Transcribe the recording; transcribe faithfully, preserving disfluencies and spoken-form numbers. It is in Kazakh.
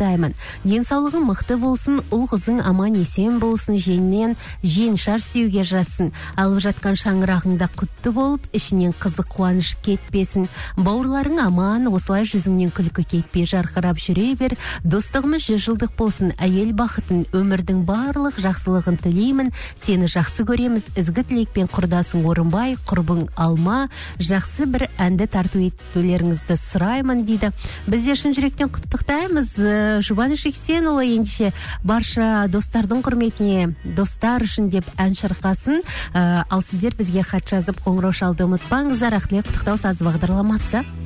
құттықтаймын. Денсаулығың мықты болсын, ұл қызың аман есен болсын, женнен женшар сүйуге жазсын. Алып жатқан шаңырағыңда құтты болып, ішінен қызық қуаныш кетпесін. Бауырларың аман, осылай жүзіңнен күлкі кетпей жарқырап жүре бер. Достығымыз жүз жылдық болсын, әйел бақытын, өмірдің барлық жақсылығын тілеймін. Сені жақсы көреміз, ізгі тілекпен құрдасың орынбай, құрбың алма. Жақсы бір әнді тарту етулеріңізді сұраймын дейді. Біз де шын жүректен құттықтаймыз. Жұбаныш Жексенұлы ендеше барша достардың құрметіне, достар үшін деп ән шырқасын. Ал сіздер бізге хат жазып қоңырау шалуды ұмытпаңыздар. Ақылы құттықтау сазы бағдарламасы.